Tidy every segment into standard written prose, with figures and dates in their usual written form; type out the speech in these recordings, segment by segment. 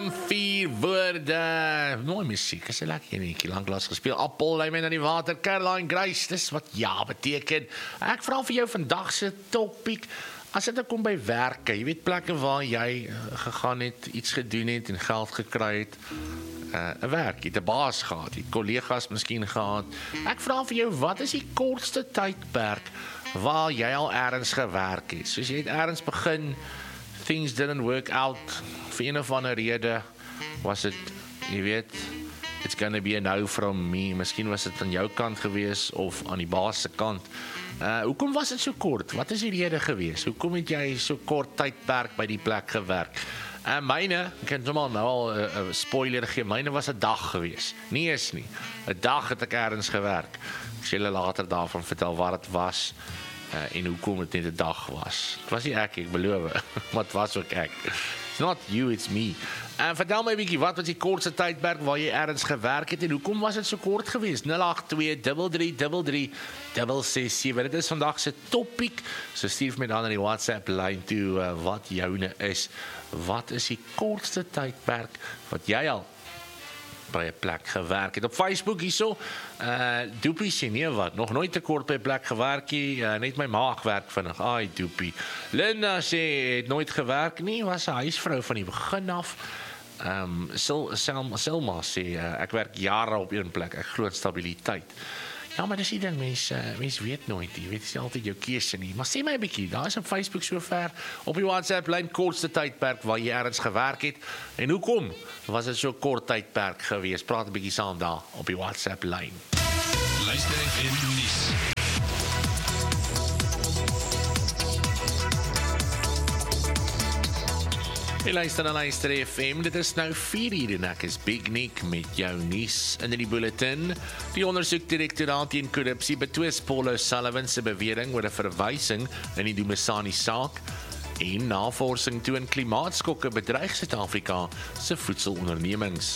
4 woorde, mooi muziek, is 'n lekker enetjie, lanklaas gespeel, appel, lei my na die water, Caroline Grace, dis wat ja beteken. Ek vra vir jou vandag se topiek, as dit kom by werke, jy weet plekke waar jy gegaan het, iets gedoen het en geld gekry het, 'n werk, jy het 'n baas gehad, jy het kollegas miskien gehad. Ek vra vir jou, wat is die kortste tydperk waar jy al ergens gewerk het? Soos jy het ergens begin, things didn't work out, vir een of ander rede, was dit, jy weet, it's gonna be a no from me, miskien was dit aan jou kant gewees, of aan die baas se kant. Hoekom was dit so kort? Wat is die rede gewees? Hoekom het jy so kort tydperk by die plek gewerk? Myne, ek kan sommer nou al 'n spoiler gee, myne was 'n dag gewees. Nie eens nie. 'n Dag het ek ergens gewerk. Ek sal julle later daarvan vertel wat dit was en hoekom dit net 'n dag was. Dit was nie ek beloof, maar dit was ook ek. It's not you, it's me. Vertel my 'n bietjie, wat was die kortste tydperk waar jy ergens gewerk het en hoekom was dit so kort geweest? 082333366. Dit is vandag se topiek. So stuur my dan in die WhatsApp lyn toe wat joune is. Wat is die kortste tydperk wat jy al by 'n plek gewerk het? Op Facebook hierso, Doopie sê nee wat, nog nooit te kort by 'n plek gewerk nie, net my maag werk vinnig, ai Doopie. Linda sê, het nooit gewerk nie, was 'n huisvrou van die begin af. Selma sê, ek werk jare op een plek, ek glo in stabiliteit. Ja, maar dis die ding, mens weet nooit, jy weet, is nie altyd jou keuse nie. Maar sê my 'n bietjie, daar is op Facebook so ver, op die WhatsApp lyn, kortste tydperk waar jy ergens gewerk het, en hoekom was dit so kort tydperk geweest? Praat 'n bietjie saam daar, op die WhatsApp lyn. Luister FM nuus. Jy luister na Luister FM, dit is nou 4:00 en ek is Big Nick met jou nuus in die bulletin. Die ondersoekdirektoraat teen korrupsie betwis Paul O'Sullivan se bewering oor 'n verwysing in die Dumisani saak en navorsing toon klimaatskokke bedreig Suid-Afrika se voedselondernemings.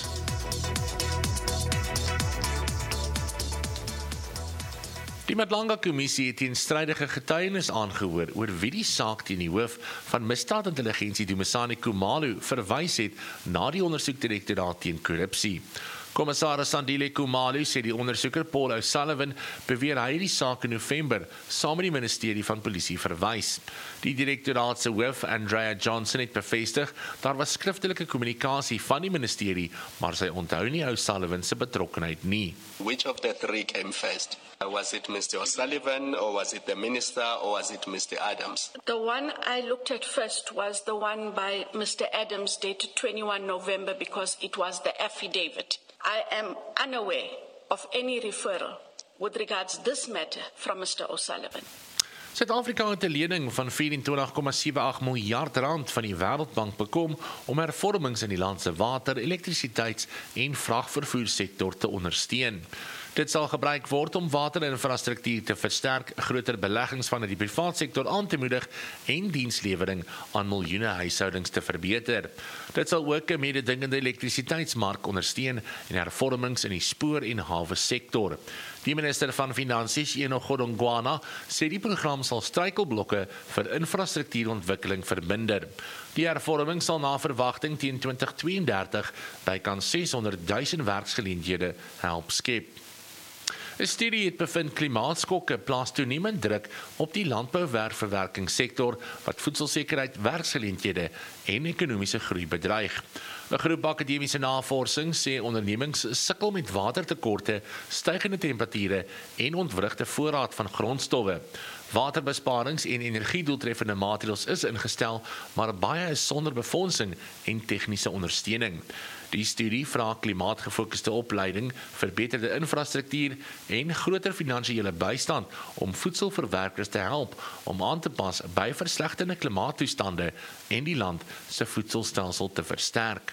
Die Madlanga-kommissie het teenstrydige getuienis aangehoor oor wie die saak teen die hoof van misdaadintelligensie Dumisani Khumalo verwys het na die ondersoekdirektoraat teen korrupsie. Kommissaris Sandile Khumalo sê die ondersoeker Paul O'Sullivan beweer hy die saak in November saam met die ministerie van polisie verwys. Die direktoraat se hoof Andrea Johnson het bevestig daar was skriftelike kommunikasie van die ministerie, maar sy onthou nie O'Sullivan se betrokkenheid nie. Which of the three came first? Was it Mr. O'Sullivan, or was it the minister, or was it Mr. Adams? The one I looked at first was the one by Mr. Adams dated 21 November because it was the affidavit. I am unaware of any referral with regards this matter from Mr. O'Sullivan. Suid-Afrika het 'n lening van 24,78 miljard rand van die Wêreldbank bekom om hervormings in die land se water, elektrisiteits- en vragvervoersektor te ondersteun. Dit sal gebruik word om waterinfrastruktuur te versterk, groter beleggings van die private sektor aan te moedig en dienslewering aan miljoene huishoudings te verbeter. Dit sal ook 'n mededingende elektrisiteitsmark ondersteun en hervormings in die spoor- en hawe sektor. Die minister van Finansies, Enoch Godongwana, sê die program sal struikelblokke vir infrastruktuurontwikkeling verminder. Die hervorming sal na verwagting teen 2032 bykans 600,000 werksgeleenthede help skep. 'n Studie het bevind klimaatskokke plaas toenemend druk op die landbouwerkverwerkingssektor wat voedselsekerheid, werksgeleenthede en ekonomiese groei bedreig. 'n Groep akademiese navorsing sê ondernemings sukkel met watertekorte, stygende temperature en ontwrigte voorraad van grondstowwe. Waterbesparings en energiedoeltreffende maatreëls is ingestel, maar baie is sonder befondsing en tegniese ondersteuning. Die studie vra klimaatgefokuste opleiding, verbeterde infrastruktuur en groter finansiële bystand om voedselverwerkers te help om aan te pas by verslegterde klimaattoestande en die land se voedselstelsel te versterk.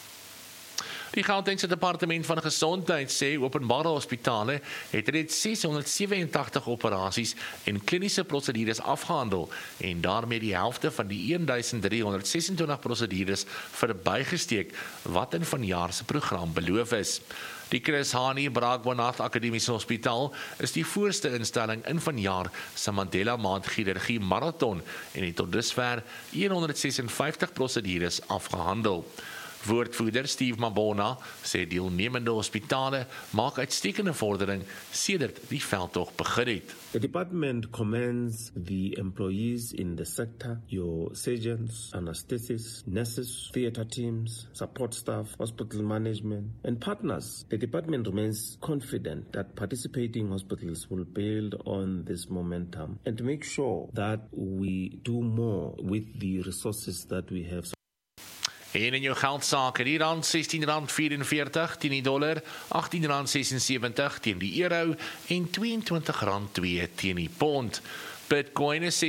Die Gautengse Departement van Gesondheid sê openbare hospitale het reeds 687 operasies en kliniese prosedures afgehandel en daarmee die helfte van die 1326 prosedures verbygesteek wat in vanjaar se program beloof is. Die Chris Hani Braakwanath Akademiese Hospitaal is die voorste instelling in vanjaar se Mandela Maand Chirurgie Marathon en het tot dusver 156 prosedures afgehandel. Woordvoerder Steve Mabona sê deelnemende hospitale maak uitstekende vordering sedert die veldtog begin het. The department commends the employees in the sector, your surgeons, anesthetists, nurses, theatre teams, support staff, hospital management, and partners. The department remains confident that participating hospitals will build on this momentum and make sure that we do more with the resources that we have. En in jou geldsaake, die rand R16.44 teen die dollar, R18.76 teen die euro en R22.2 teen die pond. Bitcoin is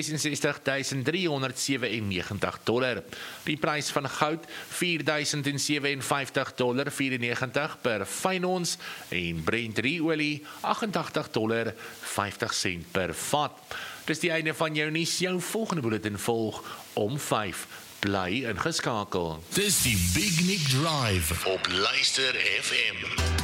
$66,397. Die prys van goud $4,057.94 per fyn ons en Brent olie $88.50 per vat. Dis die einde van jou nuus. Jou volgende bulletin volg om 5. Bly ingeskakel. Dis die Big Nick Drive op Luister FM.